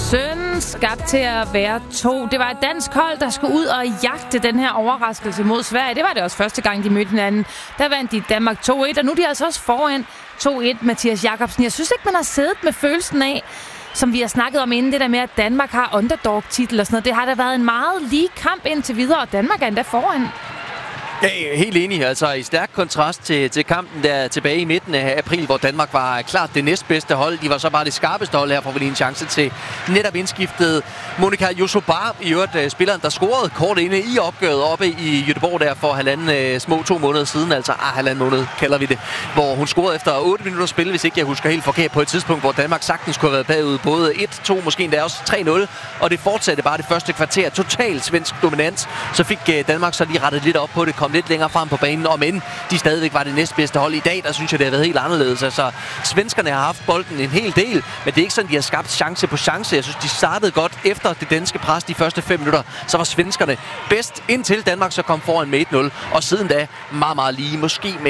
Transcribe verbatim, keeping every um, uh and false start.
Søn, skabt til at være to. Det var et dansk hold, der skulle ud og jagte den her overraskelse mod Sverige. Det var det også første gang, de mødte hinanden. Der vandt de Danmark to et, og nu er de altså også foran to et, Mathias Jakobsen. Jeg synes ikke, man har siddet med følelsen af, som vi har snakket om inden, det der med, at Danmark har underdog-titel og sådan noget. Det har da været en meget lige kamp indtil videre, og Danmark er endda foran. Ja, helt enig. Altså i stærk kontrast til, til kampen der tilbage i midten af april, hvor Danmark var klart det næstbedste hold. De var så bare det skarpeste hold. Her får vi lige en chance til netop indskiftet Monika Josobar, i øvrigt spilleren, der scorede kort inde i opgøret oppe i Göteborg der for halvanden små to måneder siden. Altså ah, halvanden måned kalder vi det. Hvor hun scorede efter otte minutter spil, hvis ikke jeg husker helt forkert, på et tidspunkt, hvor Danmark sagtens kunne have været bagud både et to, måske endda også tre nul. Og det fortsatte bare det første kvarter. Total svensk dominans. Så fik Danmark så lige rettet lidt op på det, kom lidt længere frem på banen, og men de stadigvæk var det næstbedste hold i dag. Der synes jeg, det har været helt anderledes. Altså, svenskerne har haft bolden en hel del, men det er ikke sådan, de har skabt chance på chance. Jeg synes, de startede godt efter det danske pres de første fem minutter. Så var svenskerne bedst, indtil Danmark så kom foran med et nul, og siden da meget, meget lige. Måske med